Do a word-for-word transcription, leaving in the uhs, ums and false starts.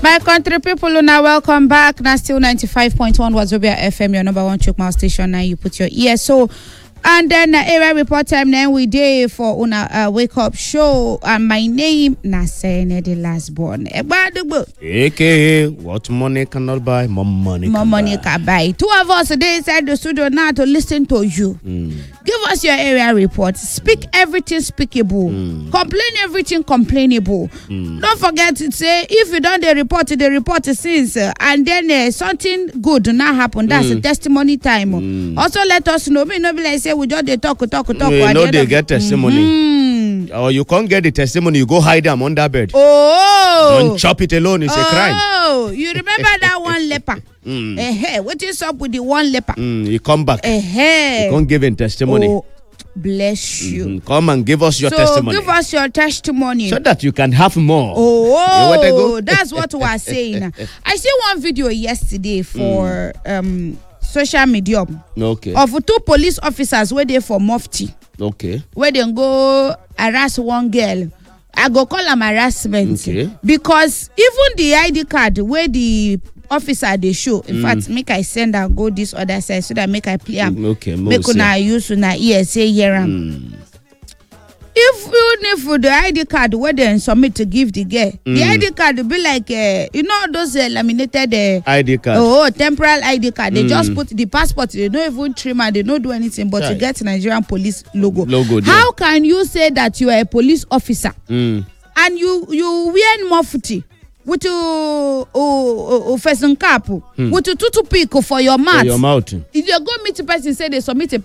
My country people, now welcome back. Now still ninety-five point one Wazobia F M, your number one Chukma station. Now you put your ear. So, and then uh, area report time. Then we day for una uh, wake up show. And my name Nasene the last born. A K A what money cannot buy, more money. More can money buy. can buy. Two of us today inside the studio now to listen to you. Mm. Give us your area report. Speak everything speakable. Mm. Complain everything complainable. Mm. Don't forget to say if you don't the report, the report since uh, and then uh, something good not happen. That's Mm. a testimony time. Mm. Also let us know. Me no be like say we just they talk, talk, talk. We at know the end they of- get testimony. Mhm. Or you can't get the testimony, you go hide them under bed. Oh, Don't chop it alone, it's a crime. Oh, you remember that one leper? Mm. Eh, hey, what is up with the one leper? Mm, you come back. Eh, hey. You can't give in testimony. Oh, bless you. Mm, come and give us your So testimony. give us your testimony. so that you can have more. Oh, You want to go? that's what we are saying. I see one video yesterday for um social media Okay. of two police officers where they for Mufti, Okay. where they go harass one girl. I go call them harassment Okay. because even the I D card where the officer they show. In fact, make I send and go this other side so that make I play am. Okay. Make una use una ear say hear am. Mm. If even if the I D card where they submit to give the girl, the Mm. I D card will be like uh, you know those uh, laminated uh, I D card. oh temporal I D card. They Mm. just put the passport. They don't even trim and they don't do anything, but Right. you get Nigerian police logo. Logo, yeah. How can you say that you are a police officer Mm. and you you wear mufti with your oh, oh, facing cap with your tutu pick for your mouth? For your mouth. If you go meet a person say they submit a